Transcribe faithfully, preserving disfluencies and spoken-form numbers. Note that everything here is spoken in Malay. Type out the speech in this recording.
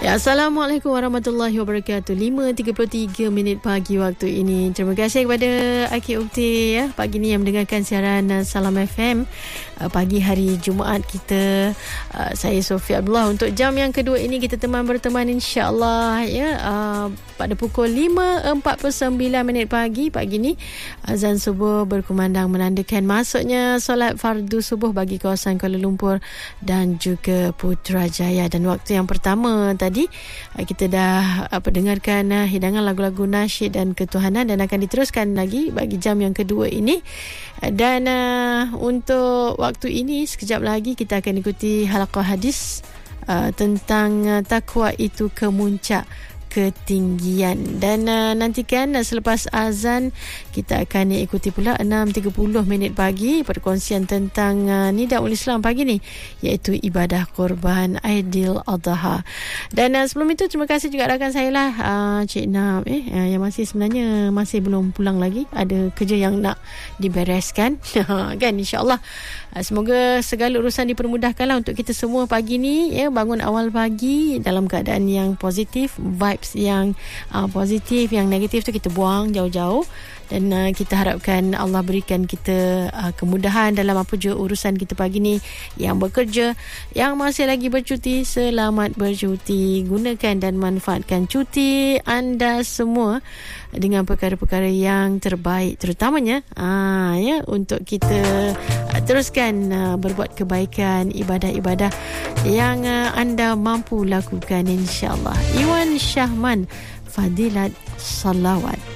Ya, Assalamualaikum warahmatullahi wabarakatuh. lima tiga puluh tiga minit pagi waktu ini. Terima kasih kepada Akid Ukti ya, pagi ni yang mendengarkan siaran Salam F M uh, pagi hari Jumaat kita. Uh, saya Sofia Abdullah. Untuk jam yang kedua ini kita teman berteman insya-Allah ya, uh, pada pukul lima empat puluh sembilan minit pagi pagi ni azan subuh berkumandang menandakan masuknya solat fardu subuh bagi kawasan Kuala Lumpur dan juga Putrajaya. Dan waktu yang pertama tadi kita dah apa dengarkan hidangan lagu-lagu nasyid dan ketuhanan, dan akan diteruskan lagi bagi jam yang kedua ini. Dan uh, untuk waktu ini sekejap lagi kita akan ikuti halaqah hadis uh, tentang uh, takwa itu kemuncak ketinggian. Dan uh, nantikan uh, selepas azan kita akan ikuti pula enam tiga puluh minit pagi perkongsian tentang uh, Nidaul Islam pagi ni, iaitu ibadah korban Aidil Adha. Dan uh, sebelum itu terima kasih juga rakan saya lah uh, Cik Nam eh uh, yang masih sebenarnya masih belum pulang lagi, ada kerja yang nak dibereskan kan, insya-Allah. Uh, semoga segala urusan dipermudahkanlah untuk kita semua pagi ni ya, bangun awal pagi dalam keadaan yang positif, vibe yang uh, positif, yang negatif tu kita buang jauh-jauh. Dan uh, kita harapkan Allah berikan kita uh, kemudahan dalam apa je urusan kita pagi ni. Yang bekerja, yang masih lagi bercuti, selamat bercuti. Gunakan dan manfaatkan cuti anda semua dengan perkara-perkara yang terbaik, terutamanya uh, ya, untuk kita uh, teruskan uh, berbuat kebaikan, ibadah-ibadah yang uh, anda mampu lakukan, insya-Allah. Iwan Syahman, Fadilat Salawat.